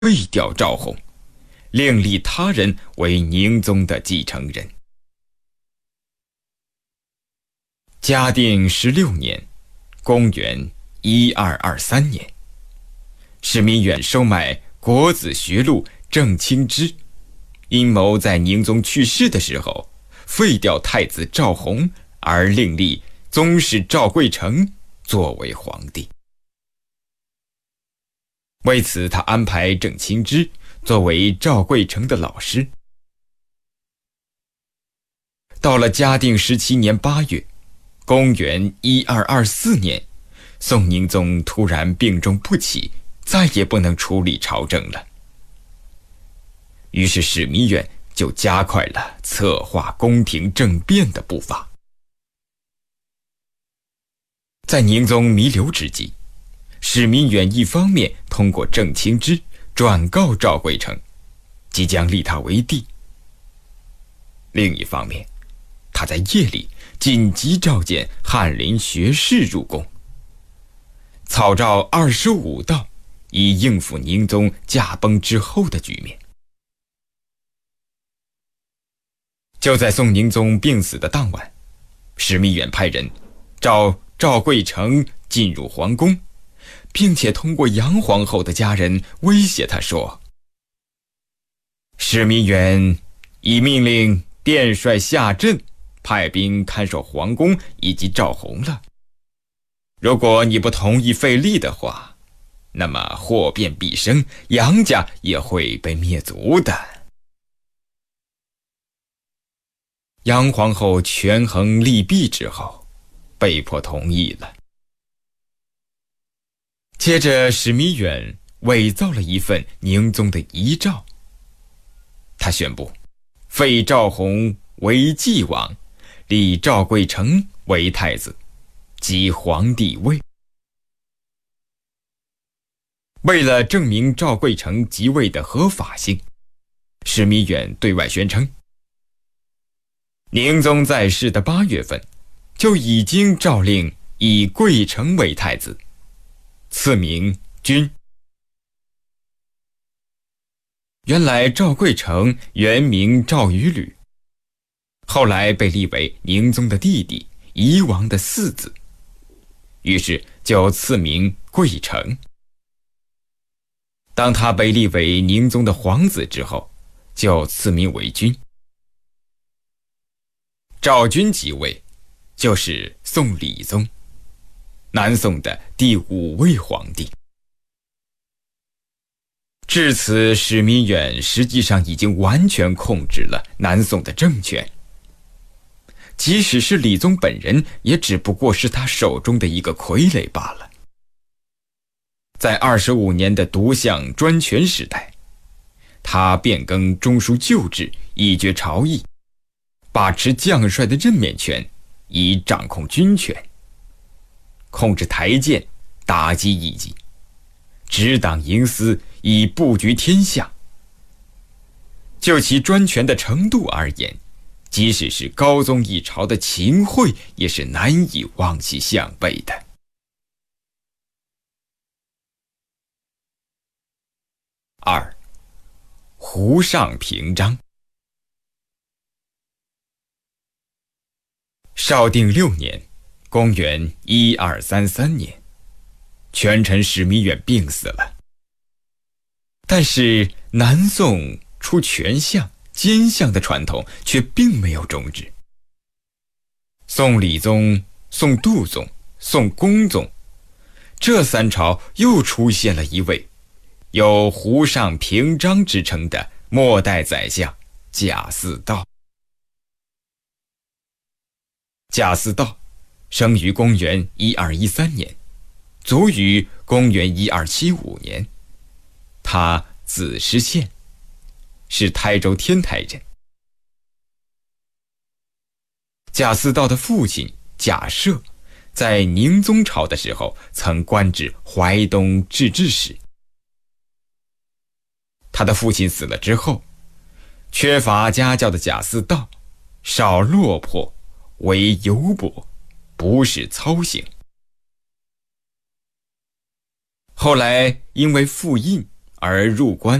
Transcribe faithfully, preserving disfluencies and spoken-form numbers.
废掉赵弘，另立他人为宁宗的继承人。嘉定十六年，公元一二二三年，史弥远收买国子学录郑清之，阴谋在宁宗去世的时候废掉太子赵弘，而另立宗室赵贵成作为皇帝。为此，他安排郑清之作为赵贵成的老师。到了嘉定十七年八月，公元一二二四年，宋宁宗突然病重不起，再也不能处理朝政了。于是史弥远就加快了策划宫廷政变的步伐。在宁宗弥留之际，史弥远一方面通过郑清之转告赵贵成，即将立他为帝；另一方面，他在夜里紧急召见翰林学士入宫，草诏二十五道，以应付宁宗驾崩之后的局面。就在宋宁宗病死的当晚，史弥远派人召赵贵成进入皇宫，并且通过杨皇后的家人威胁他说：史弥远已命令殿帅下镇派兵看守皇宫以及赵弘了，如果你不同意废立的话，那么祸变必生，杨家也会被灭族的。杨皇后权衡利弊之后，被迫同意了。接着，史弥远伪造了一份宁宗的遗诏，他宣布废赵弘为继王，立赵贵成为太子，即皇帝位。为了证明赵贵成即位的合法性，史弥远对外宣称，宁宗在世的八月份就已经诏令以贵成为太子，赐名君。原来赵贵成原名赵于履，后来被立为宁宗的弟弟夷王的嗣子，于是就赐名贵成。当他被立为宁宗的皇子之后，就赐名为君。赵君即位，就是宋理宗，南宋的第五位皇帝。至此，史弥远实际上已经完全控制了南宋的政权。即使是理宗本人，也只不过是他手中的一个傀儡罢了。在二十五年的独相专权时代，他变更中枢旧制，以决朝议，把持将帅的任免权，以掌控军权，控制台谏，打击异己，执党营私，以布局天下。就其专权的程度而言，即使是高宗一朝的秦桧，也是难以望其项背的。二，胡上平章。绍定六年，公元一二三三年，权臣史弥远病死了。但是南宋出权相、奸相的传统却并没有终止。宋理宗、宋度宗、宋恭宗，这三朝又出现了一位有胡上平章之称的末代宰相贾似道。贾似道生于公元一二一三年，卒于公元一二七五年。他子师县，是台州天台人。贾似道的父亲贾赦在宁宗朝的时候曾官至淮东制置使。他的父亲死了之后，缺乏家教的贾似道少落魄，为油薄，不事操行。后来因为复印而入关